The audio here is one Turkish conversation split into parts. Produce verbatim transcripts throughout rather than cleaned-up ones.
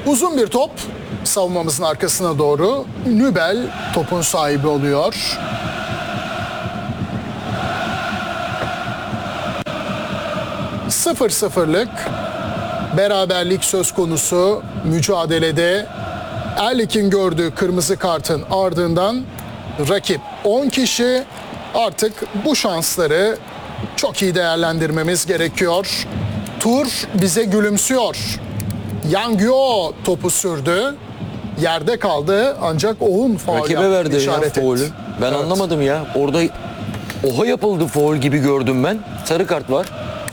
Uzun bir top savunmamızın arkasına doğru. Nübel topun sahibi oluyor. Sıfır sıfırlık beraberlik söz konusu mücadelede. Erlik'in gördüğü kırmızı kartın ardından rakip on kişi. Artık bu şansları çok iyi değerlendirmemiz gerekiyor. Tur bize gülümsüyor. Yangyo topu sürdü. Yerde kaldı ancak Oğun faul Rakibe verdi ya işaret etti. faulü. Ben Evet. anlamadım ya. Orada oha yapıldı faul gibi gördüm ben. Sarı kart var.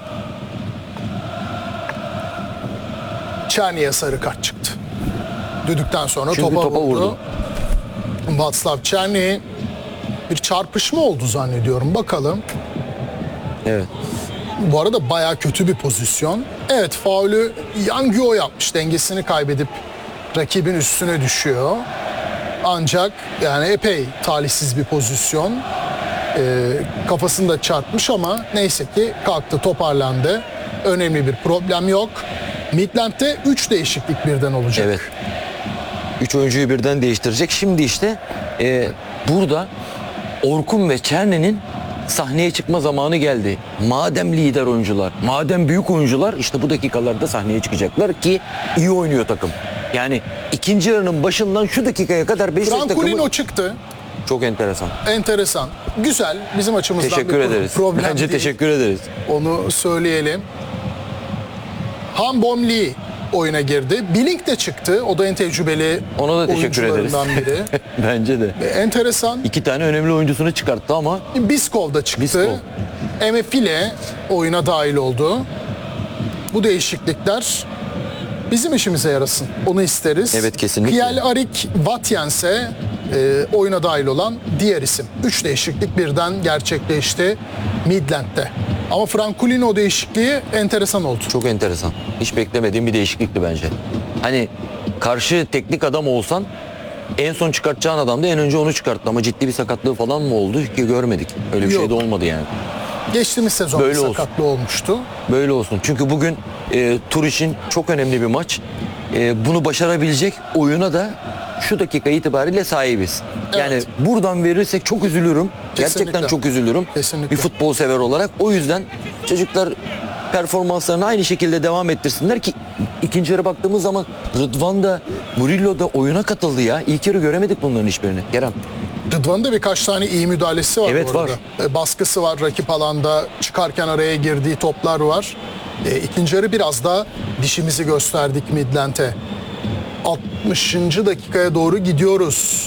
Çerni'ye sarı kart çıktı. Düdükten sonra Çünkü topa, topa vurdu. vurdu. Václav Černý, bir çarpışma oldu zannediyorum. Bakalım. Evet. Bu arada bayağı kötü bir pozisyon. Evet, faulü Yangyo yapmış. Dengesini kaybedip rakibin üstüne düşüyor. Ancak yani epey talihsiz bir pozisyon. Ee, kafasını da çarpmış ama neyse ki kalktı, toparlandı. Önemli bir problem yok. Midland'de üç değişiklik birden olacak. Evet. Üç oyuncuyu birden değiştirecek. Şimdi işte e, burada Orkun ve Çerne'nin sahneye çıkma zamanı geldi. Madem lider oyuncular, madem büyük oyuncular, işte bu dakikalarda sahneye çıkacaklar ki iyi oynuyor takım. Yani ikinci yarının başından şu dakikaya kadar Beşiktaş Franculino takımı çıktı. çok enteresan. Enteresan. Güzel. Bizim açımızdan Teşekkür bir ederiz. problem Bence değil. teşekkür ederiz. Onu söyleyelim. Han Bom Lee oyuna girdi. Bilink de çıktı. O da en tecrübeli Ona da teşekkür ederiz. oyuncularından biri. Bence de. Ve enteresan. İki tane önemli oyuncusunu çıkarttı ama Biskov da çıktı. Biskov. Emefile oyuna dahil oldu. Bu değişiklikler bizim işimize yarasın. Onu isteriz. Evet, kesinlikle. Kjell-Arik Vatjens'e e, oyuna dahil olan diğer isim. Üç değişiklik birden gerçekleşti Midland'de. Ama Franculino değişikliği enteresan oldu. çok enteresan. Hiç beklemediğim bir değişiklikti bence. Hani karşı teknik adam olsan en son çıkartacağın adam da en önce onu çıkarttı ama ciddi bir sakatlığı falan mı oldu ki görmedik. Öyle bir Yok. şey de olmadı yani. Geçtiğimiz sezon Böyle olsun. sakatlığı olmuştu. Böyle olsun. Çünkü bugün e, tur için çok önemli bir maç. E, bunu başarabilecek oyuna da şu dakika itibariyle sahibiz. Yani Evet. buradan verirsek çok üzülürüm. Kesinlikle. Gerçekten çok üzülürüm. Kesinlikle. Bir futbol sever olarak. O yüzden çocuklar performanslarını aynı şekilde devam ettirsinler ki ikinci yarı baktığımız zaman Rıdvan da Murillo da oyuna katıldı ya. İlk yarı göremedik bunların hiçbirini. Kerem. Rıdvan'ın da birkaç tane iyi müdahalesi var Evet, bu arada. var. E, Baskısı var rakip alanda. Çıkarken araya girdiği toplar var. E, ikinci yarı biraz daha dişimizi gösterdik Midland'e. altmışıncı dakikaya doğru gidiyoruz.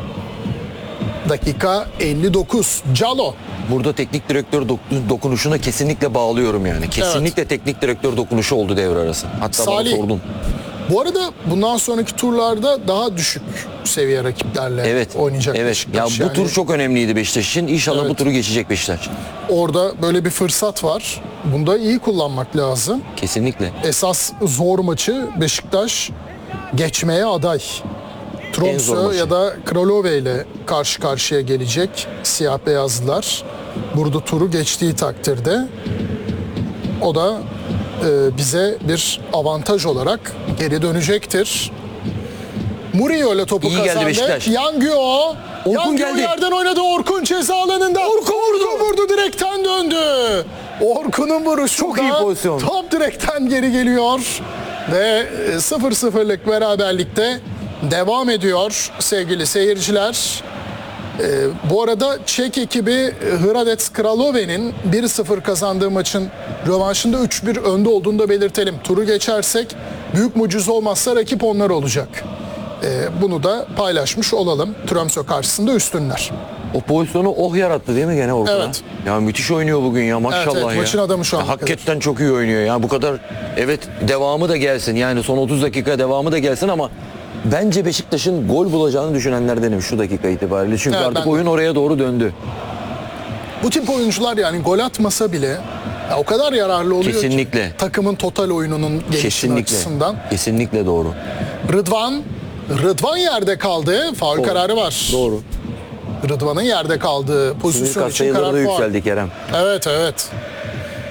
Dakika elli dokuz. Calo. Burada teknik direktör dok- dokunuşuna kesinlikle bağlıyorum yani. Kesinlikle teknik direktör dokunuşu oldu devre arası. Hatta Salih. bana sordun. Bu arada bundan sonraki turlarda daha düşük seviye rakiplerle Evet. oynayacak Evet. Ya Beşiktaş. bu Yani tur çok önemliydi Beşiktaş için. İnşallah Evet. bu turu geçecek Beşiktaş. orada böyle bir fırsat var. Bunu da iyi kullanmak lazım. Kesinlikle. Esas zor maçı Beşiktaş geçmeye aday. En zor Tromsø maçı. ya da Kralove ile karşı karşıya gelecek siyah beyazlılar. Burada turu geçtiği takdirde o da e, bize bir avantaj olarak geri dönecektir. Murillo ile topu İyi geldi kazandı. Beşiktaş. Yangyo. Yangyo geldi. yerden oynadı. Orkun ceza alanında. Orkun vurdu. Orkun vurdu, direkten döndü. Orkun'un vuruşu Çok iyi pozisyon. top direkten geri geliyor. Ve sıfır sıfırlık beraberlikte devam ediyor sevgili seyirciler. Ee, bu arada Çek ekibi Hradec Kralove'nin bir sıfır kazandığı maçın rövanşında üç bir önde olduğunu da belirtelim. Turu geçersek büyük mucize olmazsa rakip onlar olacak. Ee, bunu da paylaşmış olalım. Tromsø karşısında üstünler. O pozisyonu oh yarattı değil mi gene Orkun'a? Evet. Ya müthiş oynuyor bugün ya maşallah Evet, evet, ya. maçın adamı şu Ya ana hakikaten çok iyi oynuyor ya. Bu kadar evet devamı da gelsin. Yani son otuz dakika devamı da gelsin ama bence Beşiktaş'ın gol bulacağını düşünenlerdenim şu dakika itibariyle. Çünkü Evet, artık ben de. oyun oraya doğru döndü. Bu tip oyuncular yani gol atmasa bile ya o kadar yararlı oluyor Kesinlikle. ki takımın total oyununun gelişimi Kesinlikle. açısından. Kesinlikle doğru. Rıdvan Rıdvan yerde kaldı. Faul Doğru. kararı var. Doğru. Rıdvan'ın yerde kaldığı pozisyon Suikast için sayıları karar da faul. yükseldi Kerem. Evet evet.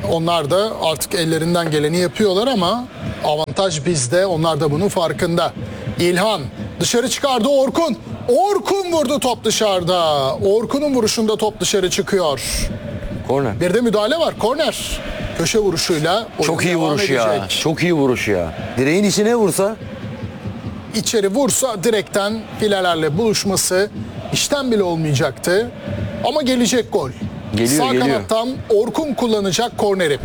Onlar da artık ellerinden geleni yapıyorlar ama avantaj bizde. Onlar da bunun farkında. İlhan dışarı çıkardı Orkun. Orkun vurdu, top dışarıda. Orkun'un vuruşunda top dışarı çıkıyor. Korner. Bir de müdahale var. Korner. Köşe vuruşuyla oyun Çok iyi devam vuruş ya. edecek. Çok iyi vuruş ya. Direğin içine vursa İçeri vursa direkten filelerle buluşması işten bile olmayacaktı. Ama gelecek gol. Geliyor, Sağ geliyor. kanattan Orkun kullanacak korneri.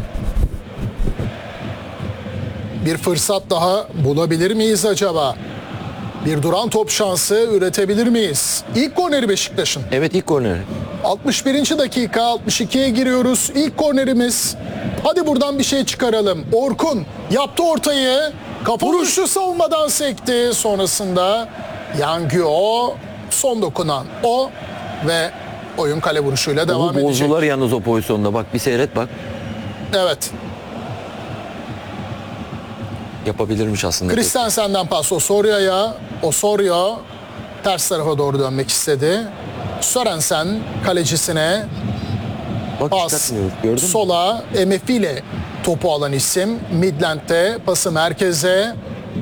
Bir fırsat daha bulabilir miyiz acaba? Bir duran top şansı üretebilir miyiz? İlk korneri Beşiktaş'ın. evet ilk korner. altmış birinci dakika, altmış ikiye giriyoruz. İlk kornerimiz. Hadi buradan bir şey çıkaralım. Orkun yaptı ortayı. Kafa vuruşu savunmadan sekti. Sonrasında Yangyo son dokunan o ve oyun kale vuruşuyla devam Onu edecek. bozdular yalnız o pozisyonda. Bak bir seyret bak. Evet. Yapabilirmiş aslında. Christensen'den pas Osorio'ya. Osorio ters tarafa doğru dönmek istedi. Sörensen kalecisine Bak pas çıkartmıyor. Gördün mü? sola Emefi ile topu alan isim. Midland'de pası merkeze.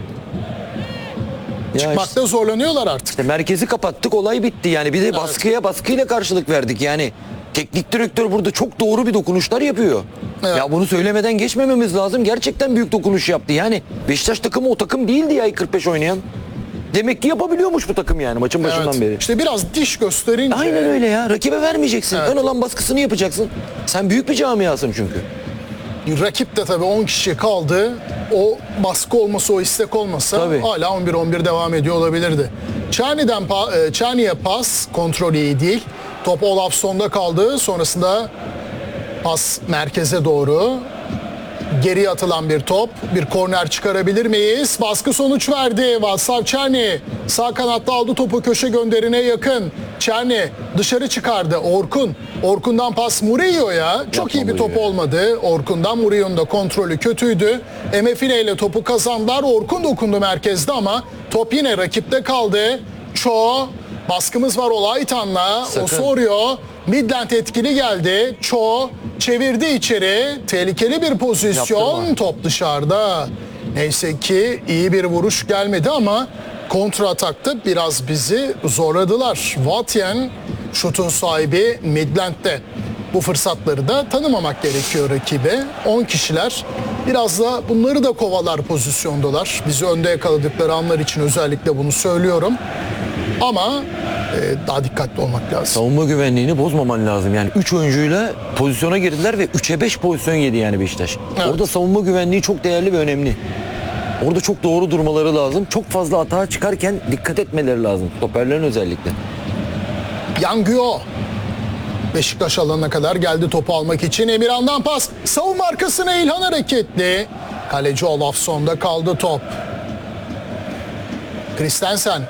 Ya Çıkmakta zorlanıyorlar artık. işte merkezi kapattık, olay bitti yani. Bir de baskıya baskıyla karşılık verdik yani. Teknik direktör burada çok doğru bir dokunuşlar yapıyor. Evet. Ya bunu söylemeden geçmememiz lazım. Gerçekten büyük dokunuş yaptı. Yani Beşiktaş takımı o takım değildi ya ilk kırk beş oynayan. Demek ki yapabiliyormuş bu takım yani maçın başından Evet. beri. İşte biraz diş gösterince Aynen öyle ya. Rakibe vermeyeceksin. Evet. Ön alan baskısını yapacaksın. Sen büyük bir camiasın çünkü. rakip de tabii on kişi kaldı. O baskı olmasa, o istek olmasa Tabii. hala on bir on bir devam ediyor olabilirdi. Çani'den pa- e, Çani'ye pas, kontrol iyi değil. Top Olafson'da kaldı. Sonrasında pas merkeze doğru. Geriye atılan bir top. Bir korner çıkarabilir miyiz? Baskı sonuç verdi. Vaslav Çerni sağ kanatta aldı topu, köşe gönderine yakın. Çerni dışarı çıkardı. Orkun. Orkun'dan pas Murillo'ya. Çok iyi bir top Murillo. olmadı. Orkun'dan Murillo'nun da kontrolü kötüydü. Emefile ile topu kazandılar. Orkun dokundu merkezde ama top yine rakipte kaldı. Ço. Baskımız var Olaytan'la. Sakın. Osorio. Midland etkili geldi. Ço çevirdi içeri. Tehlikeli bir pozisyon. Yaptırma. Top dışarıda. Neyse ki iyi bir vuruş gelmedi ama kontra atakta biraz bizi zorladılar. Vatien şutun sahibi Midland'de. Bu fırsatları da tanımamak gerekiyor rakibe. on kişiler. Biraz da bunları da kovalar pozisyondalar. Bizi önde yakaladıkları anlar için özellikle bunu söylüyorum. Ama e, daha dikkatli olmak lazım. Savunma güvenliğini bozmaman lazım. Yani üç oyuncuyla pozisyona girdiler ve üçe beş pozisyon yedi yani Beşiktaş. Evet. Orada savunma güvenliği çok değerli ve önemli. Orada çok doğru durmaları lazım. Çok fazla hata çıkarken dikkat etmeleri lazım. Stoperlerin özellikle. Yangyo Beşiktaş alanına kadar geldi topu almak için. Emirhan'dan pas. Savunma arkasına İlhan hareketli. Kaleci Olafson'da kaldı top. Christensen.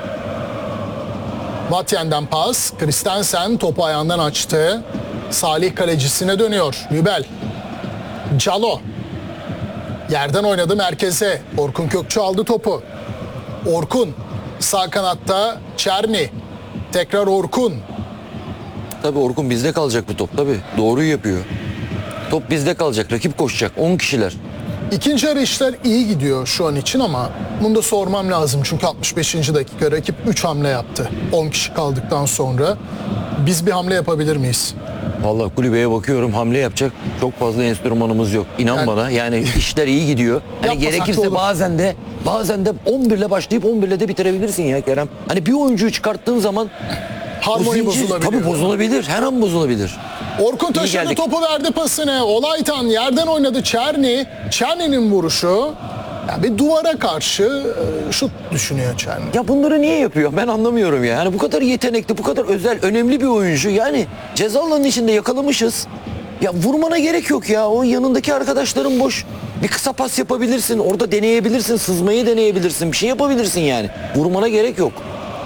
Vatyen'den pas. Christensen topu ayağından açtı. Salih kalecisine dönüyor. Nübel. Calo. Yerden oynadı merkeze. Orkun Kökçü aldı topu. Orkun. Sağ kanatta Çerni. Tekrar Orkun. Tabii Orkun bizde kalacak bu top tabii. Doğruyu yapıyor. Top bizde kalacak. Rakip koşacak. on kişiler. İkinci yarı işler iyi gidiyor şu an için ama bunu da sormam lazım. Çünkü altmış beşinci dakika rakip üç hamle yaptı. on kişi kaldıktan sonra biz bir hamle yapabilir miyiz? Vallahi kulübeye bakıyorum, hamle yapacak çok fazla enstrümanımız yok. İnan Yani- bana yani işler iyi gidiyor. Hani Yapmasak da gerekirse olur. bazen de bazen de on bir ile başlayıp on bir ile de bitirebilirsin ya Kerem. Hani bir oyuncuyu çıkarttığın zaman o Harmoni zincir bozulabiliyor. tabii bozulabilir. Her an bozulabilir. Orkun taşıdı, geldik. topu verdi pasını. Olaytan yerden oynadı Çerni. Çerni'nin vuruşu. Yani bir duvara karşı e, şut düşünüyor Çerni. Ya bunları niye yapıyor? Ben anlamıyorum ya. Yani bu kadar yetenekli, bu kadar özel, önemli bir oyuncu. Yani ceza alanının içinde yakalamışız. Ya vurmana gerek yok ya. O yanındaki arkadaşların boş. Bir kısa pas yapabilirsin. Orada deneyebilirsin. Sızmayı deneyebilirsin. Bir şey yapabilirsin yani. Vurmana gerek yok.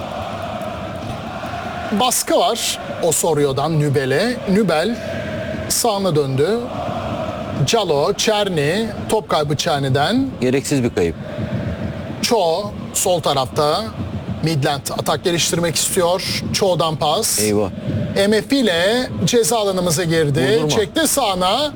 Baskı var Osorio'dan Nübel'e. Nübel sağına döndü. Calo, Çerni, top kaybı Çerni'den. Gereksiz bir kayıp. Ço sol tarafta. Midland atak geliştirmek istiyor. Ço'dan pas. Eyvah. M F ile ceza alanımıza girdi. Vurdurma. Çekti sağına.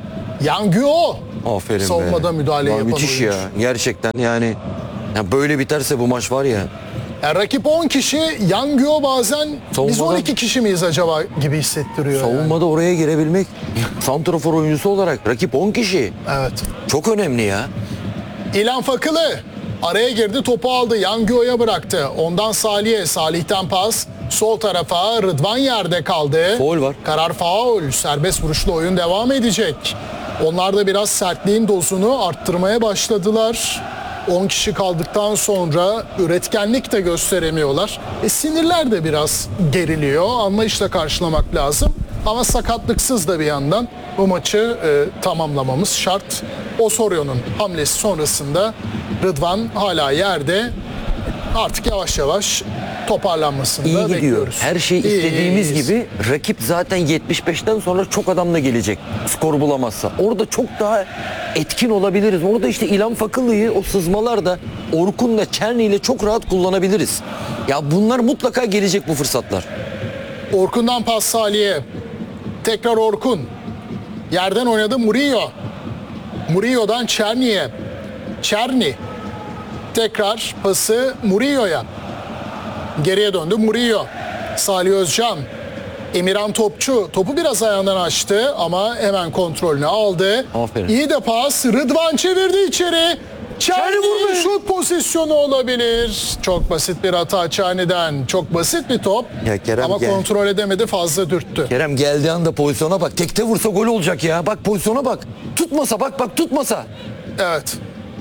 Yangyo Aferin be. savunmada müdahale Lan yapan müthiş oyuncu. ya. Gerçekten yani, ya böyle biterse bu maç var ya. Yani rakip on kişi, Yangyo bazen biz Savunmada- on iki kişi miyiz acaba gibi hissettiriyor. yani. Savunmada oraya girebilmek, santrafor oyuncusu olarak rakip on kişi. Evet. Çok önemli ya. İlhan Fakılı araya girdi, topu aldı, Yangyo'ya bıraktı. Ondan Salih'e, Salih'ten pas sol tarafa, Rıdvan yerde kaldı. Faul var. Karar faul. Serbest vuruşlu oyun devam edecek. Onlar da biraz sertliğin dozunu arttırmaya başladılar. on kişi kaldıktan sonra üretkenlik de gösteremiyorlar. E, sinirler de biraz geriliyor. Anlayışla karşılamak lazım. Ama sakatlıksız da bir yandan bu maçı e, tamamlamamız şart. Osorio'nun hamlesi sonrasında Rıdvan hala yerde. Artık yavaş yavaş toparlanmasını İyi da gidiyor. bekliyoruz. Her şey İyi, istediğimiz iyiyiz. gibi. Rakip zaten yetmiş beşten sonra çok adamla gelecek. Skor bulamazsa. Orada çok daha etkin olabiliriz. Orada işte İlhan Fakılı'yı o sızmalarda Orkun'la Çerni'yle çok rahat kullanabiliriz. Ya bunlar mutlaka gelecek, bu fırsatlar. Orkun'dan pas Salih'e. Tekrar Orkun. Yerden oynadı Murillo. Murillo'dan Çerni'ye. Çerni. Tekrar pası Murillo'ya. Geriye döndü Murillo. Salih Özcan. Emirhan Topçu topu biraz ayağından açtı ama hemen kontrolünü aldı. Aferin. İyi de pas. Rıdvan çevirdi içeri. Çerni Çerni vurdu. şut pozisyonu olabilir. Çok basit bir hata Çerni'den. Çok basit bir top. Ya Kerem ama gel. kontrol edemedi, fazla dürttü. Kerem geldiği anda pozisyona bak. Tekte vursa gol olacak ya. Bak pozisyona bak. Tutmasa, bak bak tutmasa. Evet.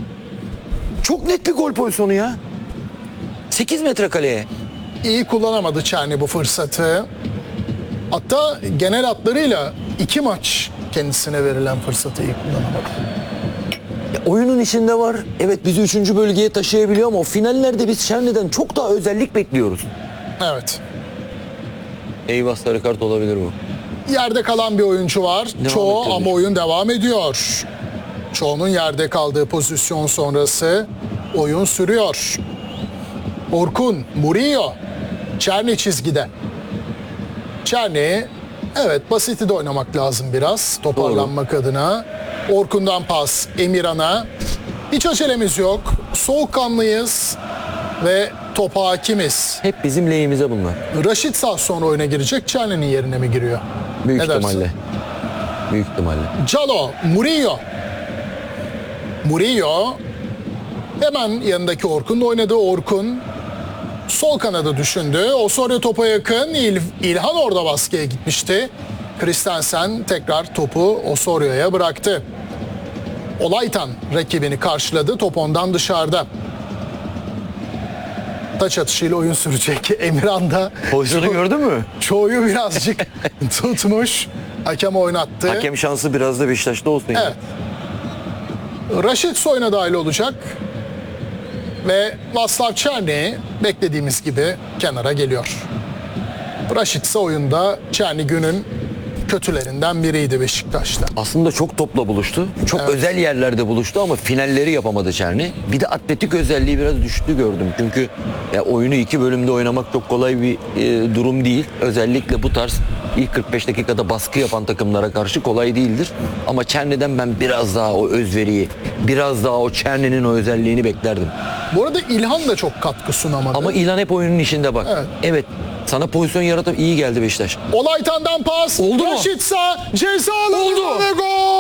Çok net bir gol pozisyonu ya. sekiz metre kaleye. İyi kullanamadı Çerni bu fırsatı. Hatta genel hatlarıyla iki maç kendisine verilen fırsatı iyi kullanamadı. Oyunun içinde var. Evet, bizi üçüncü bölgeye taşıyabiliyor ama o finallerde biz Çerni'den çok daha özellik bekliyoruz. Evet. Eyvah, sarı kart olabilir bu. Yerde kalan bir oyuncu var. Devam Çoğu ettirdik. ama oyun devam ediyor. Çoğunun yerde kaldığı pozisyon sonrası oyun sürüyor. Orkun, Murillo, Çerni çizgide. Çerni, evet basiti de oynamak lazım biraz toparlanmak adına. Orkun'dan pas Emirhan'a. Hiç acelemiz yok. Soğukkanlıyız ve topa hakimiz. Hep bizim lehimize bunlar. Raşit Sağ sonra oyuna girecek. Çerni'nin yerine mi giriyor? Büyük Ne dersin? ihtimalle. Büyük ihtimalle. Calo, Murillo. Murillo hemen yanındaki Orkun'la oynadı. Orkun sol kanada düşündü. Osorio topa yakın. İl, İlhan orada baskıya gitmişti. Christensen tekrar topu Osorio'ya bıraktı. Olaytan rakibini karşıladı. Top ondan dışarıda. Taç atışıyla oyun sürecek. Emirhan da Pozisyonu gördün mü? çoğuyu birazcık tutmuş. Hakem oynattı. Hakem şansı biraz da Beşiktaş'ta olsun. ya. Evet. Raşit oyuna dahil olacak. Ve Vaslav Çerni beklediğimiz gibi kenara geliyor. Raşit ise oyunda Çerni günün kötülerinden biriydi Beşiktaş'ta. Aslında çok topla buluştu. Çok Evet. özel yerlerde buluştu ama finalleri yapamadı Çerni. Bir de atletik özelliği biraz düştü gördüm. Çünkü ya oyunu iki bölümde oynamak çok kolay bir e, durum değil. Özellikle bu tarz ilk kırk beş dakikada baskı yapan takımlara karşı kolay değildir. Ama Çerni'den ben biraz daha o özveriyi, biraz daha o Çerni'nin o özelliğini beklerdim. Bu arada İlhan da çok katkı sunamadı. Ama İlhan hep oyunun içinde bak. Evet. Evet. Sana pozisyon yaratıp iyi geldi Beşiktaş. Olaytan'dan pas. Oldu mu? Raşitsa ceza alanı Oldu. ve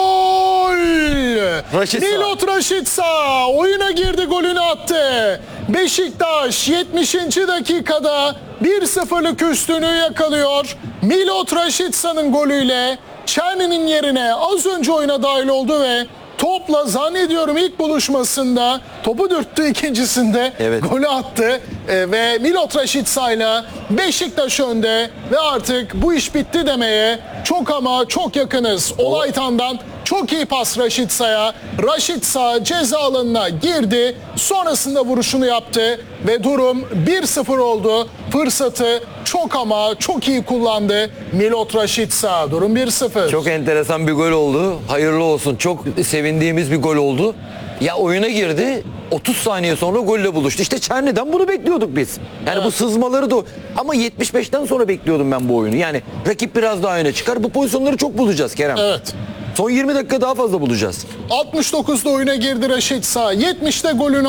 gol. Raşitsa. Milot Raşitsa oyuna girdi, golünü attı. Beşiktaş yetmişinci dakikada bir sıfırlık üstünlüğü yakalıyor. Milot Raşitsa'nın golüyle Çerni'nin yerine az önce oyuna dahil oldu ve topla zannediyorum ilk buluşmasında topu dürttü, ikincisinde Evet. golü attı. Ee, ve Milot Raşitsa'yla Beşiktaş önde ve artık bu iş bitti demeye çok ama çok yakınız. Olaytan'dan çok iyi pas Raşitsa'ya. Raşitsa ceza alanına girdi. Sonrasında vuruşunu yaptı ve durum bir sıfır oldu. Fırsatı çok ama çok iyi kullandı Milot Raşitsa. Durum bir sıfır. Çok enteresan bir gol oldu. Hayırlı olsun. Çok sevindiğimiz bir gol oldu. Ya oyuna girdi. otuz saniye sonra golle buluştu. İşte Çerni'den bunu bekliyorduk biz. Yani Evet. bu sızmaları da ama yetmiş beşten sonra bekliyordum ben bu oyunu. Yani rakip biraz daha öne çıkar. Bu pozisyonları çok bulacağız Kerem. Evet. Son yirmi dakika daha fazla bulacağız. altmış dokuzda oyuna girdi Raşit Sağ. yetmişte golünü